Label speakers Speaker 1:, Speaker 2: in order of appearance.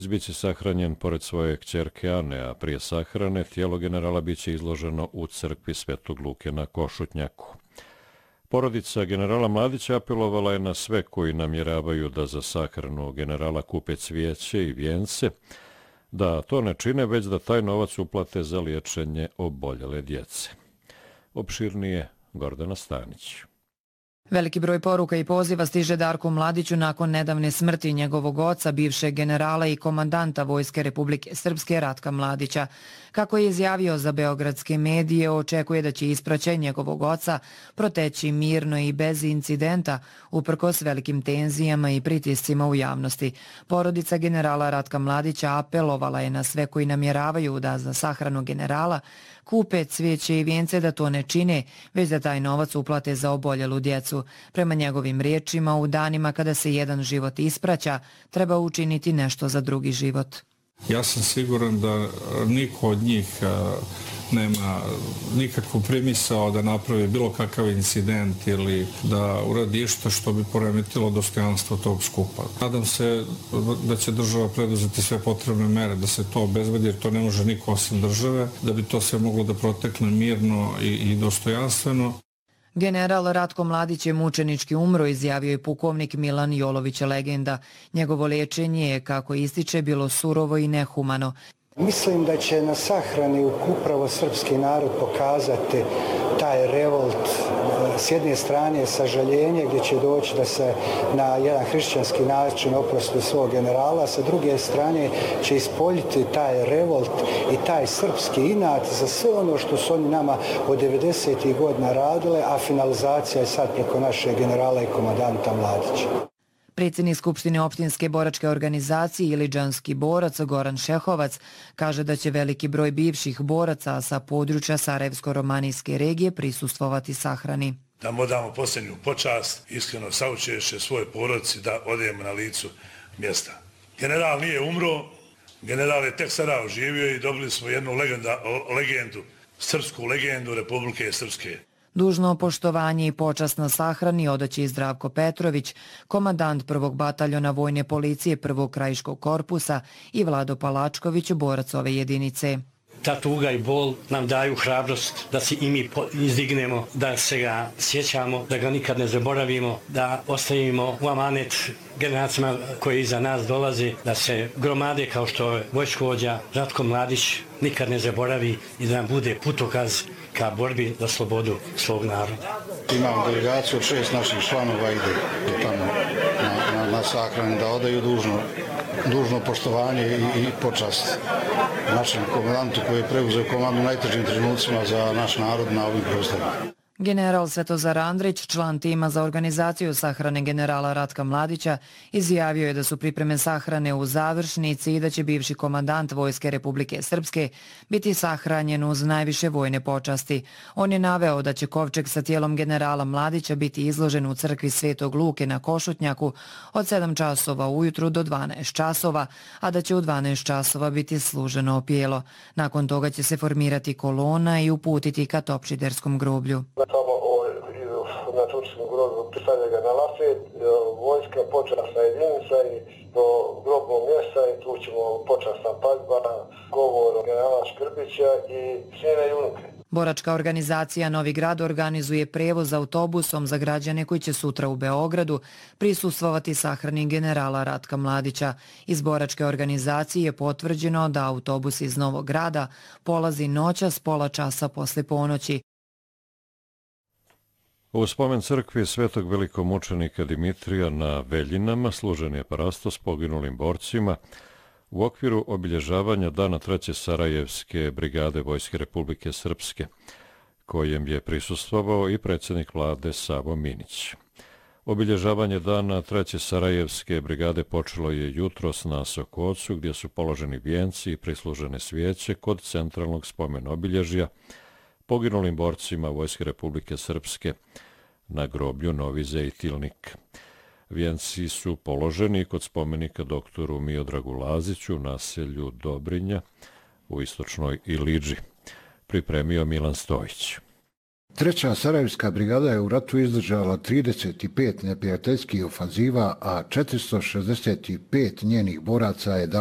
Speaker 1: Biće sahranjen pored svoje kćerke Ane, a prije sahrane tijelo generala biće izloženo u crkvi Svetog Luke na Košutnjaku. Porodica generala Mladića apelovala je na sve koji namjeravaju da za sahranu generala kupe cvijeće i vijence, da to ne čine, već da taj novac uplate za liječenje oboljele djece. Opširnije Gordana Stanić.
Speaker 2: Veliki broj poruka i poziva stiže Darku Mladiću nakon nedavne smrti njegovog oca, bivšeg generala i komandanta Vojske Republike Srpske Ratka Mladića. Kako je izjavio za beogradske medije, očekuje da će ispraćaj njegovog oca proteći mirno i bez incidenta, uprkos velikim tenzijama i pritiscima u javnosti. Porodica generala Ratka Mladića apelovala je na sve koji namjeravaju da za sahranu generala kupe cvijeće i vijence, da to ne čine, već da taj novac uplate za oboljelu djecu. Prema njegovim riječima, u danima kada se jedan život ispraća, treba učiniti nešto za drugi život.
Speaker 3: Ja sam siguran da niko od njih nema nikakvu primisao da napravi bilo kakav incident ili da uradi išta što bi poremetilo dostojanstvo tog skupa. Nadam se da će država preduzeti sve potrebne mere da se to obezbedi, jer to ne može niko osim države, da bi to sve moglo da protekne mirno i dostojanstveno.
Speaker 2: General Ratko Mladić je mučenički umro, izjavio je pukovnik Milan Jolović, legenda. Njegovo liječenje je, kako ističe, bilo surovo i nehumano.
Speaker 4: Mislim da će na sahrani upravo srpski narod pokazati taj revolt, s jedne strane sažaljenje gdje će doći da se na jedan hrišćanski način oprosti svog generala, sa druge strane će ispoljiti taj revolt i taj srpski inat za sve ono što su oni nama od 90. godina radile, a finalizacija je sad preko našeg generala i komandanta Mladića.
Speaker 2: Predsjednik Skupštine opštinske boračke organizacije Iliđanski borac Goran Šehovac kaže da će veliki broj bivših boraca sa područja Sarajevsko-romanijske regije prisustvovati sahrani.
Speaker 5: Da mu damo posljednju počast, iskreno saučešće svoje porodici da odemo na licu mjesta. General nije umro, general je tek sada oživio i dobili smo jednu legendu, srpsku legendu Republike Srpske.
Speaker 2: Dužno poštovanje i počast na sahrani odaće i Zdravko Petrović, komandant 1. bataljona vojne policije 1. krajiškog korpusa, i Vlado Palačković, borac ove jedinice.
Speaker 6: Ta tuga i bol nam daju hrabrost da se i mi izdignemo, da se ga sjećamo, da ga nikad ne zaboravimo, da ostavimo u amanet generacijama koje iza nas dolaze, da se gromade kao što je vojskovođa Ratko Mladić nikad ne zaboravi i da nam bude putokaz ka borbi za slobodu svog naroda.
Speaker 7: Imamo delegaciju od 6 naših članova ide tamo na sahranu da odaju dužno poštovanje i počast našem komandantu koji je preuzeo komandu u najtežim trenucima za naš narod na ovim prostorima.
Speaker 2: General Svetozar Andrić, član tima za organizaciju sahrane generala Ratka Mladića, izjavio je da su pripreme sahrane u završnici i da će bivši komandant Vojske Republike Srpske biti sahranjen uz najviše vojne počasti. On je naveo da će kovčeg sa tijelom generala Mladića biti izložen u crkvi Svetog Luke na Košutnjaku od 7 časova ujutru do 12 časova, a da će u 12 časova biti služeno opijelo. Nakon toga će se formirati kolona i uputiti ka Topčiderskom groblju.
Speaker 8: Na Turčkom grobu stavlja ga na lafet, vojska počasna jedinica i do grobnog mjesta i tu ćemo počasna paljba, govor generala Škrbića i sine i unuke.
Speaker 2: Boračka organizacija Novi Grad organizuje prevoz autobusom za građane koji će sutra u Beogradu prisustvovati sahrani generala Ratka Mladića. Iz boračke organizacije je potvrđeno da autobus iz Novog Grada polazi noćas pola časa posle ponoći.
Speaker 1: U spomen crkvi svetog velikomučenika Dimitrija na Veljinama služen je parastos poginulim borcima u okviru obilježavanja Dana 3. Sarajevske brigade Vojske Republike Srpske, kojem je prisustvovao i predsjednik vlade Savo Minić. Obilježavanje Dana 3. Sarajevske brigade počelo je jutros na Sokocu, gdje su položeni vijenci i prislužene svijeće kod centralnog spomen obilježja poginulim borcima Vojske Republike Srpske na groblju Novi Zejtilnik. Vijenci su položeni kod spomenika doktoru Miodragu Laziću u naselju Dobrinja u istočnoj Iliđi. Pripremio Milan Stojić.
Speaker 9: 3. Sarajevska brigada je u ratu izdržala 35 neprijateljskih ofanziva, a 465 njenih boraca je dalo